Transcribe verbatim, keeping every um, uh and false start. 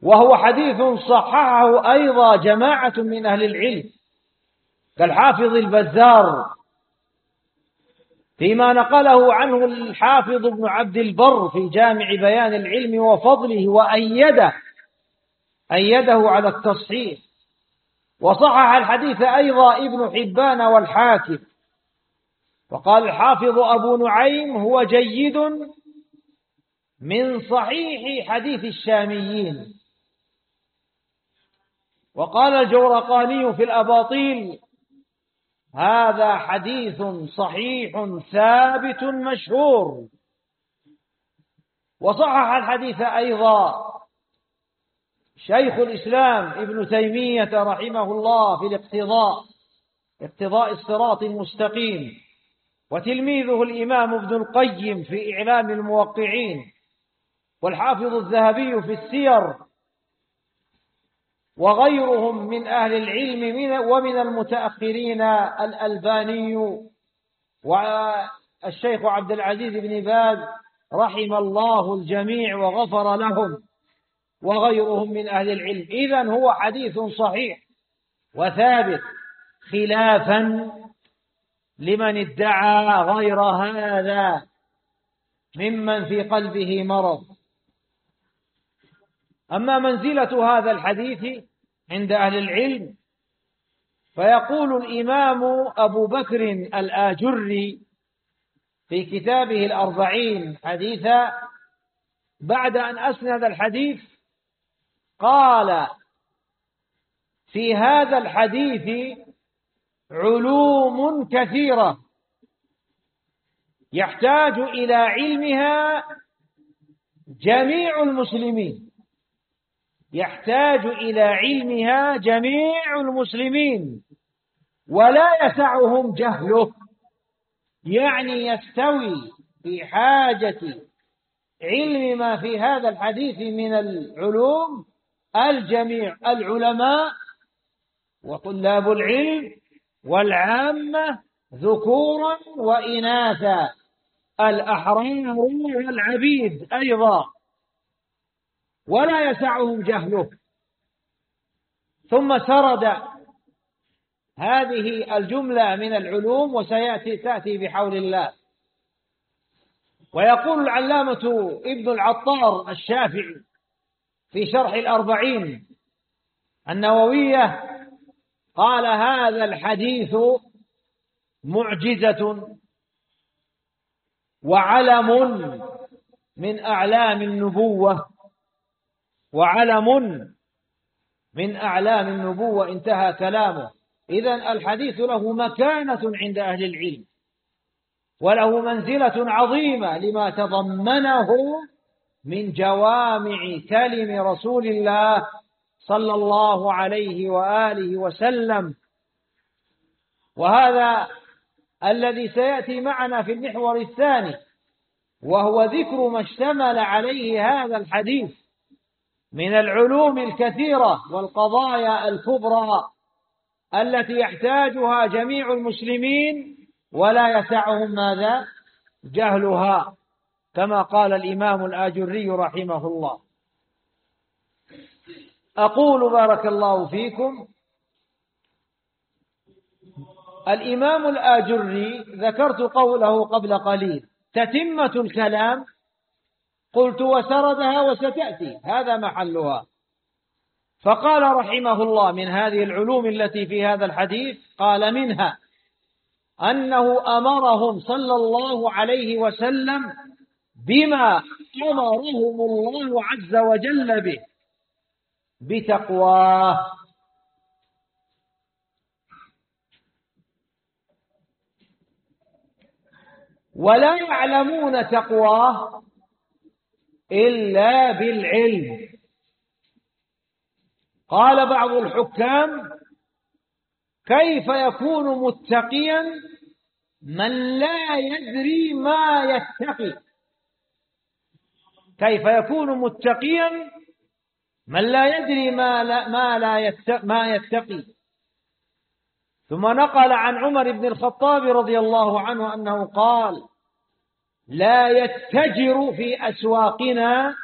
وهو حديث صححه أيضا جماعة من أهل العلم كالحافظ البزار فيما نقله عنه الحافظ ابن عبد البر في جامع بيان العلم وفضله وأيده أيده على التصحيح. وصحح الحديث أيضا ابن حبان والحاكم. وقال الحافظ أبو نعيم هو جيد من صحيح حديث الشاميين. وقال الجورقاني في الأباطيل هذا حديث صحيح ثابت مشهور. وصحح الحديث أيضا شيخ الإسلام ابن تيمية رحمه الله في الاقتضاء اقتضاء الصراط المستقيم، وتلميذه الإمام ابن القيم في إعلام الموقعين، والحافظ الذهبي في السير، وغيرهم من أهل العلم من ومن المتأخرين الألباني والشيخ عبد العزيز بن باز رحم الله الجميع وغفر لهم، وغيرهم من أهل العلم. إذن هو حديث صحيح وثابت، خلافا لمن ادعى غير هذا ممن في قلبه مرض. أما منزلة هذا الحديث عند أهل العلم فيقول الإمام أبو بكر الآجري في كتابه الأربعين حديثا بعد أن أسند الحديث قال في هذا الحديث علوم كثيرة يحتاج إلى علمها جميع المسلمين يحتاج إلى علمها جميع المسلمين ولا يسعهم جهله، يعني يستوي في حاجة علم ما في هذا الحديث من العلوم الجميع، العلماء وطلاب العلم والعامة ذكورا وإناثا، الأحرار والعبيد أيضا، ولا يسعهم جهله. ثم سرد هذه الجملة من العلوم وسيأتي تأتي بحول الله. ويقول العلامة ابن العطار الشافعي في شرح الأربعين النووية قال هذا الحديث معجزة وعلم من أعلام النبوة وعلم من أعلام النبوة، انتهى كلامه. إذن الحديث له مكانة عند أهل العلم وله منزلة عظيمة لما تضمنه من جوامع كلم رسول الله صلى الله عليه وآله وسلم. وهذا الذي سيأتي معنا في المحور الثاني، وهو ذكر ما اشتمل عليه هذا الحديث من العلوم الكثيرة والقضايا الكبرى التي يحتاجها جميع المسلمين ولا يسعهم ماذا؟ جهلها، كما قال الإمام الآجري رحمه الله. أقول بارك الله فيكم الإمام الآجري ذكرت قوله قبل قليل تتمة الكلام، قلت وسردها وستأتي هذا محلها. فقال رحمه الله من هذه العلوم التي في هذا الحديث قال منها أنه أمرهم صلى الله عليه وسلم بما أمرهم الله عز وجل به بتقواه. ولا يعلمون تقواه إلا بالعلم. قال بعض الحكام كيف يكون متقيا من لا يدري ما يتقي؟ كيف يكون متقيا من لا يدري ما لا, ما لا يتقي, ما يتقي؟ ثم نقل عن عمر بن الخطاب رضي الله عنه أنه قال لا يتجر في أسواقنا